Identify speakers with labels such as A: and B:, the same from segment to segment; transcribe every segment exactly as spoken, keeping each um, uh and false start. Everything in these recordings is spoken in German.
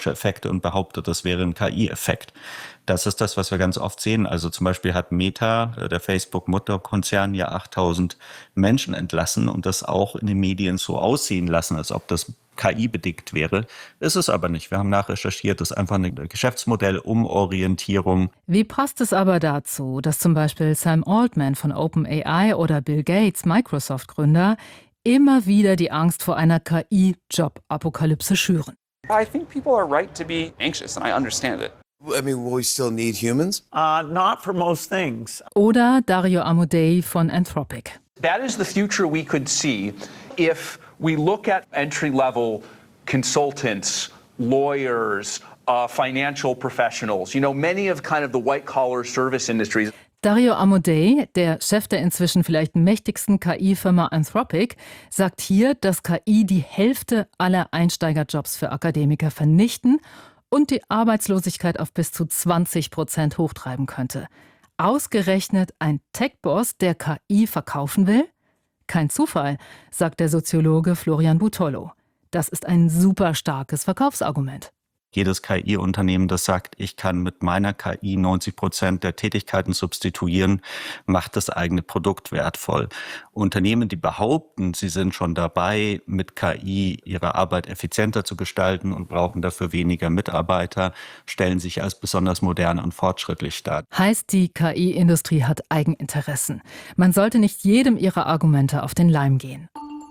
A: Effekte und behauptet, das wäre ein K I-Effekt. Das ist das, was wir ganz oft sehen. Also zum Beispiel hat Meta, der Facebook-Mutterkonzern, ja achttausend Menschen entlassen und das auch in den Medien so aussehen lassen, als ob das K I-bedingt wäre. Ist es aber nicht. Wir haben nachrecherchiert, das ist einfach eine Geschäftsmodellumorientierung.
B: Wie passt es aber dazu, dass zum Beispiel Sam Altman von OpenAI oder Bill Gates, Microsoft-Gründer, immer wieder die Angst vor einer K I-Job-Apokalypse schüren?
C: I think people are right to be anxious, and I understand it.
D: I mean, will we still need humans?
E: Uh, not for most things.
B: Oder Dario Amodei von Anthropic.
F: That is the future we could see if we look at entry-level consultants, lawyers, uh, financial professionals, you know, many of kind of the white-collar service industries.
B: Dario Amodei, der Chef der inzwischen vielleicht mächtigsten K I-Firma Anthropic, sagt hier, dass K I die Hälfte aller Einsteigerjobs für Akademiker vernichten und die Arbeitslosigkeit auf bis zu zwanzig Prozent hochtreiben könnte. Ausgerechnet ein Tech-Boss, der K I verkaufen will? Kein Zufall, sagt der Soziologe Florian Butollo. Das ist ein super starkes Verkaufsargument.
A: Jedes K I-Unternehmen, das sagt, ich kann mit meiner K I neunzig Prozent der Tätigkeiten substituieren, macht das eigene Produkt wertvoll. Unternehmen, die behaupten, sie sind schon dabei, mit K I ihre Arbeit effizienter zu gestalten und brauchen dafür weniger Mitarbeiter, stellen sich als besonders modern und fortschrittlich dar.
B: Heißt, die K I-Industrie hat Eigeninteressen. Man sollte nicht jedem ihrer Argumente auf den Leim gehen.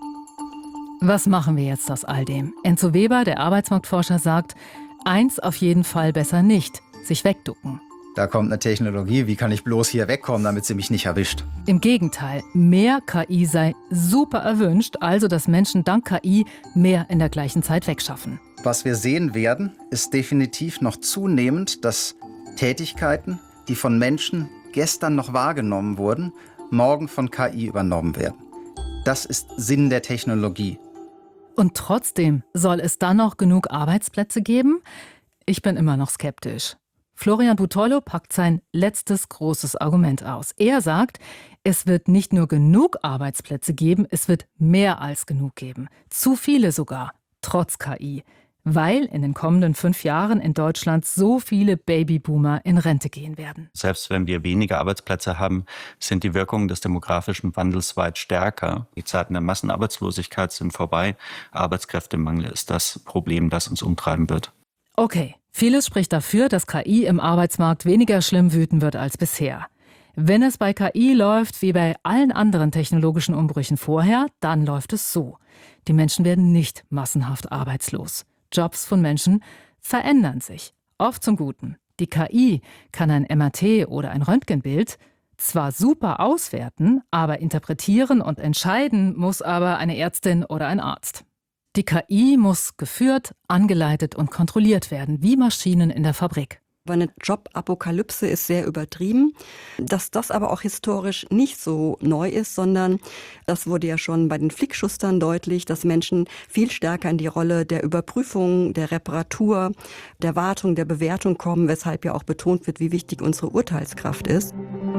B: Was machen wir jetzt aus all dem? Enzo Weber, der Arbeitsmarktforscher, sagt, eins auf jeden Fall besser nicht, sich wegducken.
G: Da kommt eine Technologie, wie kann ich bloß hier wegkommen, damit sie mich nicht erwischt?
B: Im Gegenteil, mehr K I sei super erwünscht, also dass Menschen dank K I mehr in der gleichen Zeit wegschaffen.
G: Was wir sehen werden, ist definitiv noch zunehmend, dass Tätigkeiten, die von Menschen gestern noch wahrgenommen wurden, morgen von K I übernommen werden. Das ist Sinn der Technologie.
B: Und trotzdem soll es dann noch genug Arbeitsplätze geben? Ich bin immer noch skeptisch. Florian Butollo packt sein letztes großes Argument aus. Er sagt, es wird nicht nur genug Arbeitsplätze geben, es wird mehr als genug geben. Zu viele sogar, trotz K I. Weil in den kommenden fünf Jahren in Deutschland so viele Babyboomer in Rente gehen werden.
A: Selbst wenn wir weniger Arbeitsplätze haben, sind die Wirkungen des demografischen Wandels weit stärker. Die Zeiten der Massenarbeitslosigkeit sind vorbei. Arbeitskräftemangel ist das Problem, das uns umtreiben wird.
B: Okay, vieles spricht dafür, dass K I im Arbeitsmarkt weniger schlimm wüten wird als bisher. Wenn es bei K I läuft wie bei allen anderen technologischen Umbrüchen vorher, dann läuft es so. Die Menschen werden nicht massenhaft arbeitslos. Jobs von Menschen verändern sich, oft zum Guten. Die K I kann ein M R T oder ein Röntgenbild zwar super auswerten, aber interpretieren und entscheiden muss aber eine Ärztin oder ein Arzt. Die K I muss geführt, angeleitet und kontrolliert werden, wie Maschinen in der Fabrik.
H: Aber eine Jobapokalypse ist sehr übertrieben. Dass das aber auch historisch nicht so neu ist, sondern das wurde ja schon bei den Flickschustern deutlich, dass Menschen viel stärker in die Rolle der Überprüfung, der Reparatur, der Wartung, der Bewertung kommen, weshalb ja auch betont wird, wie wichtig unsere Urteilskraft ist.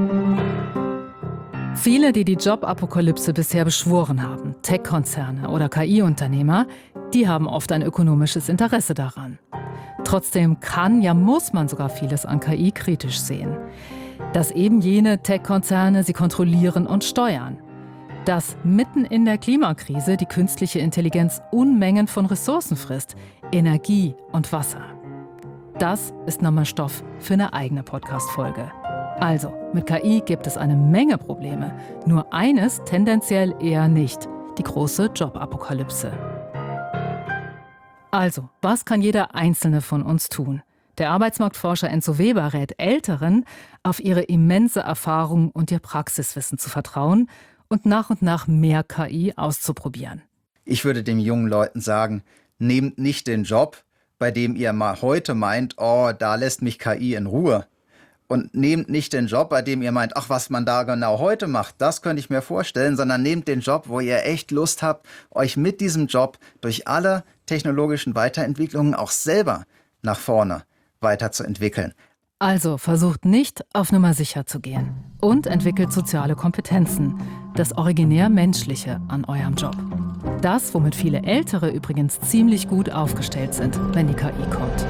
B: Viele, die die Jobapokalypse bisher beschworen haben, Tech-Konzerne oder K I-Unternehmer, die haben oft ein ökonomisches Interesse daran. Trotzdem kann, ja muss man sogar vieles an K I kritisch sehen. Dass eben jene Tech-Konzerne sie kontrollieren und steuern. Dass mitten in der Klimakrise die künstliche Intelligenz Unmengen von Ressourcen frisst, Energie und Wasser. Das ist nochmal Stoff für eine eigene Podcast-Folge. Also, mit K I gibt es eine Menge Probleme. Nur eines tendenziell eher nicht, die große Jobapokalypse. Also, was kann jeder Einzelne von uns tun? Der Arbeitsmarktforscher Enzo Weber rät Älteren, auf ihre immense Erfahrung und ihr Praxiswissen zu vertrauen und nach und nach mehr K I auszuprobieren.
G: Ich würde den jungen Leuten sagen, nehmt nicht den Job, bei dem ihr mal heute meint, oh, da lässt mich K I in Ruhe. Und nehmt nicht den Job, bei dem ihr meint, ach, was man da genau heute macht, das könnte ich mir vorstellen, sondern nehmt den Job, wo ihr echt Lust habt, euch mit diesem Job durch alle technologischen Weiterentwicklungen auch selber nach vorne weiterzuentwickeln.
B: Also versucht nicht, auf Nummer sicher zu gehen und entwickelt soziale Kompetenzen, das originär Menschliche an eurem Job. Das, womit viele Ältere übrigens ziemlich gut aufgestellt sind, wenn die K I kommt.